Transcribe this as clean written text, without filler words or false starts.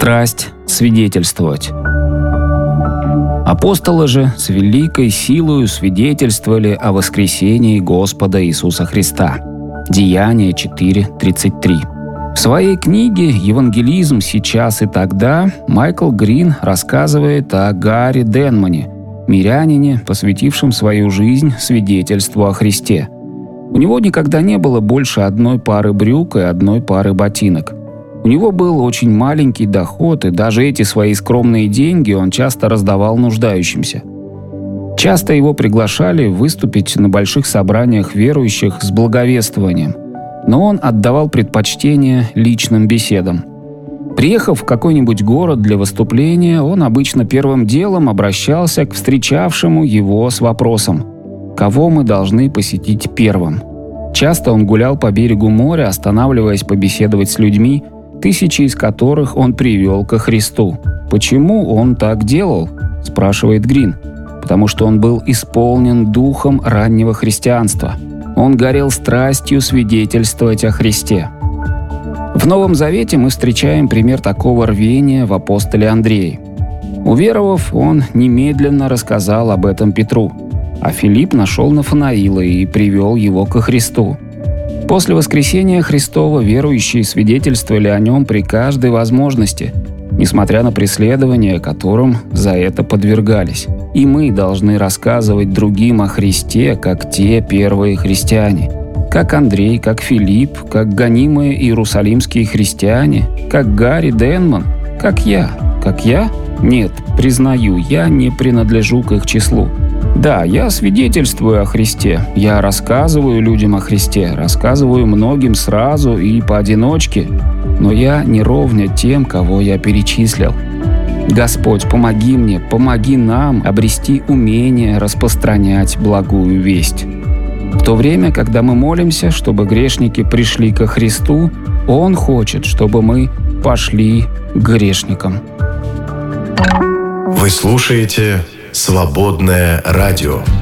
Страсть свидетельствовать. Апостолы же с великой силою свидетельствовали о воскресении Господа Иисуса Христа. Деяния 4:33. В своей книге «Евангелизм сейчас и тогда» Майкл Грин рассказывает о Гарри Денмане, мирянине, посвятившем свою жизнь свидетельству о Христе. У него никогда не было больше одной пары брюк и одной пары ботинок. У него был очень маленький доход, и даже эти свои скромные деньги он часто раздавал нуждающимся. Часто его приглашали выступить на больших собраниях верующих с благовествованием, но он отдавал предпочтение личным беседам. Приехав в какой-нибудь город для выступления, он обычно первым делом обращался к встречавшему его с вопросом: «Кого мы должны посетить первым?». Часто он гулял по берегу моря, останавливаясь побеседовать с людьми, тысячи из которых он привел ко Христу. «Почему он так делал?» – спрашивает Грин. «Потому что он был исполнен духом раннего христианства. Он горел страстью свидетельствовать о Христе». В Новом Завете мы встречаем пример такого рвения в апостоле Андрее. Уверовав, он немедленно рассказал об этом Петру, а Филипп нашел Нафанаила и привел его ко Христу. После воскресения Христова верующие свидетельствовали о нем при каждой возможности, несмотря на преследования, которым за это подвергались. И мы должны рассказывать другим о Христе, как те первые христиане. Как Андрей, как Филипп, как гонимые иерусалимские христиане, как Гарри Денман, как я. Как я? Нет, признаю, я не принадлежу к их числу. Да, я свидетельствую о Христе, я рассказываю людям о Христе, рассказываю многим сразу и поодиночке, но я не ровня тем, кого я перечислил. Господь, помоги мне, помоги нам обрести умение распространять благую весть. В то время, когда мы молимся, чтобы грешники пришли ко Христу, Он хочет, чтобы мы пошли к грешникам. Вы слушаете «Свободное радио».